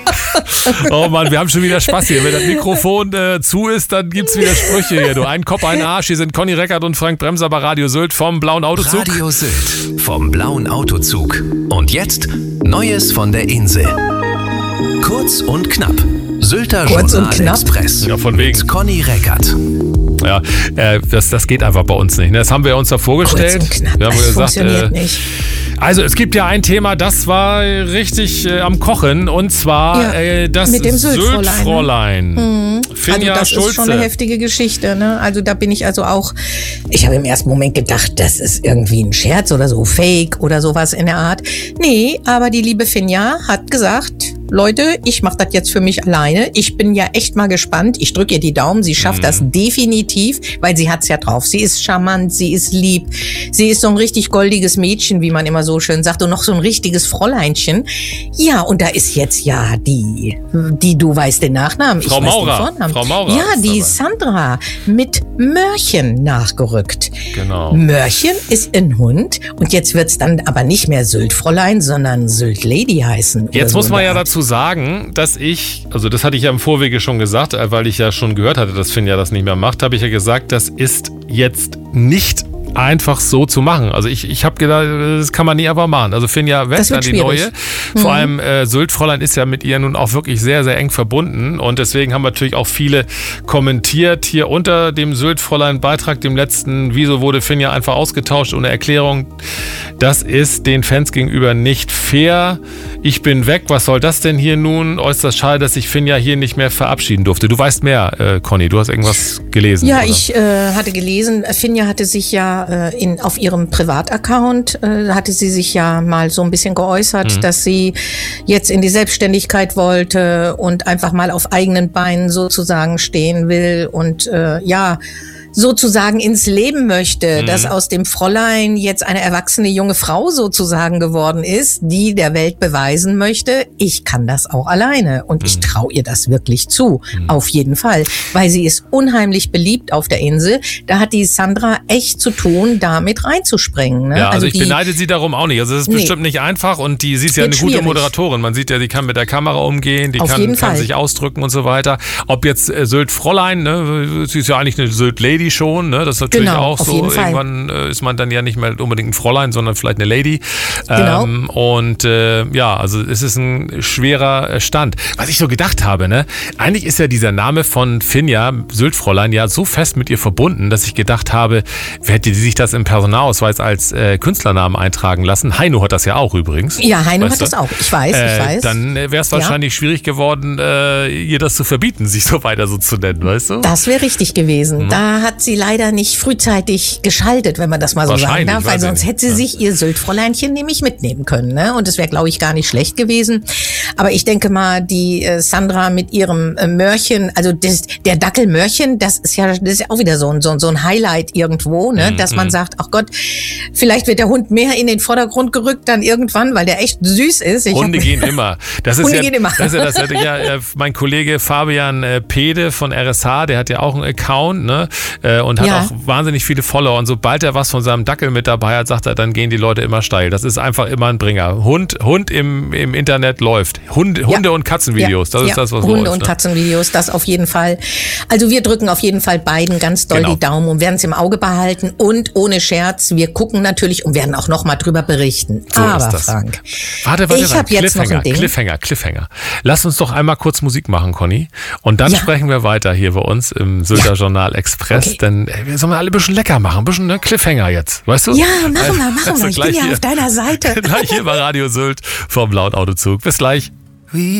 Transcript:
Oh Mann, wir haben schon wieder Spaß hier. Wenn das Mikrofon zu ist, dann gibt's wieder Sprüche hier. Du, ein Kopf, ein Arsch. Hier sind Conny Reckert und Frank Bremser bei Radio Sylt vom Blauen Autozug. Radio Sylt vom Blauen Autozug. Und jetzt Neues von der Insel. Kurz und knapp. Sylter Journal Express. Ja, von wegen. Mit Conny Reckert. Ja, das geht einfach bei uns nicht. Das haben wir uns da vorgestellt. Kurz und knapp, wir haben das gesagt, funktioniert nicht. Also es gibt ja ein Thema, das war richtig am Kochen, und zwar das mit dem Syltfräulein. Also Finja das Schulze. ist schon eine heftige Geschichte, ne? Also da bin ich also auch, ich habe im ersten Moment gedacht, das ist irgendwie ein Scherz oder so, Fake oder sowas in der Art. Nee, aber die liebe Finja hat gesagt, Leute, ich mache das jetzt für mich alleine. Ich bin ja echt mal gespannt. Ich drücke ihr die Daumen. Sie schafft das definitiv, weil sie hat's ja drauf. Sie ist charmant, sie ist lieb. Sie ist so ein richtig goldiges Mädchen, wie man immer so schön sagt, und noch so ein richtiges Fräuleinchen. Ja, und da ist jetzt ja die du weißt den Nachnamen. Frau ich weiß Maurer. den Vornamen. Frau Maurer ja, ist die dabei. Sandra mit Mörchen nachgerückt. Genau. Mörchen ist ein Hund und jetzt wird's dann aber nicht mehr Syltfräulein, sondern Sylt-Lady heißen. Jetzt oder muss so man in ja der Art. dazu sagen, dass also das hatte ich ja im Vorwege schon gesagt, weil ich ja schon gehört hatte, dass Finja das nicht mehr macht, habe ich ja gesagt, das ist jetzt nicht einfach so zu machen. Also ich habe gedacht, das kann man nie einfach machen. Also Finja wächst an die neue. Vor allem Syltfräulein ist ja mit ihr nun auch wirklich sehr, sehr eng verbunden, und deswegen haben natürlich auch viele kommentiert hier unter dem Syltfräulein-Beitrag, dem letzten, wieso wurde Finja einfach ausgetauscht ohne Erklärung. Das ist den Fans gegenüber nicht fair. Ich bin weg, was soll das denn hier nun? Äußerst schade, dass sich Finja hier nicht mehr verabschieden durfte. Du weißt mehr, Conny, du hast irgendwas gelesen. Ja, oder? ich hatte gelesen, Finja hatte sich ja auf ihrem Privataccount, hatte sie sich ja mal so ein bisschen geäußert, dass sie jetzt in die Selbstständigkeit wollte und einfach mal auf eigenen Beinen sozusagen stehen will und sozusagen ins Leben möchte, dass aus dem Fräulein jetzt eine erwachsene junge Frau sozusagen geworden ist, die der Welt beweisen möchte, ich kann das auch alleine, und ich traue ihr das wirklich zu, auf jeden Fall, weil sie ist unheimlich beliebt auf der Insel. Da hat die Sandra echt zu tun, damit reinzuspringen. Ne? Ja, also ich beneide sie darum auch nicht. Also es ist bestimmt nicht einfach, und sie ist ja eine gute Moderatorin. Man sieht ja, die kann mit der Kamera umgehen, die kann sich ausdrücken und so weiter. Ob jetzt Syltfräulein, ne, sie ist ja eigentlich eine Sylt-Lady schon, ne? Das ist natürlich auch so. Irgendwann ist man dann ja nicht mehr unbedingt ein Fräulein, sondern vielleicht eine Lady. Genau. Also es ist ein schwerer Stand. Was ich so gedacht habe, ne? Eigentlich ist ja dieser Name von Finja, Syltfräulein, ja so fest mit ihr verbunden, dass ich gedacht habe, hätte sie sich das im Personalausweis als Künstlernamen eintragen lassen. Heino hat das ja auch übrigens. Ja, Heino hat das auch. Ich weiß. Dann wäre es wahrscheinlich schwierig geworden, ihr das zu verbieten, sich so weiter so zu nennen, weißt du? Das wäre richtig gewesen. Da hat sie leider nicht frühzeitig geschaltet, wenn man das mal so sagen darf, weil sonst hätte sie sich ihr Syltfräuleinchen nämlich mitnehmen können. Ne? Und das wäre, glaube ich, gar nicht schlecht gewesen. Aber ich denke mal, die Sandra mit ihrem Mörchen, also der Dackelmörchen, das ist ja auch wieder so ein Highlight irgendwo, ne? Dass man sagt, ach Gott, vielleicht wird der Hund mehr in den Vordergrund gerückt dann irgendwann, weil der echt süß ist. Hunde gehen immer. Hunde gehen immer. Das hatte ja mein Kollege Fabian Pede von RSH, der hat ja auch einen Account, ne? Und hat auch wahnsinnig viele Follower. Und sobald er was von seinem Dackel mit dabei hat, sagt er, dann gehen die Leute immer steil. Das ist einfach immer ein Bringer. Hund im Internet läuft. Hunde- und Katzenvideos, das ist das, was Hunde- läuft. und Katzenvideos, das auf jeden Fall. Also wir drücken auf jeden Fall beiden ganz doll die Daumen und werden es im Auge behalten. Und ohne Scherz, wir gucken natürlich und werden auch noch mal drüber berichten. So aber ist das. Frank, warte, ich habe jetzt noch ein Ding. Cliffhanger. Lass uns doch einmal kurz Musik machen, Conny. Und dann sprechen wir weiter hier bei uns im Sylter Journal Express. Denn wir sollen alle ein bisschen lecker machen. Ein bisschen Cliffhanger jetzt. Weißt du? Ja, machen wir. Ich bin ja auf deiner Seite. Gleich hier bei Radio Sylt vom Blauen Autozug. Bis gleich.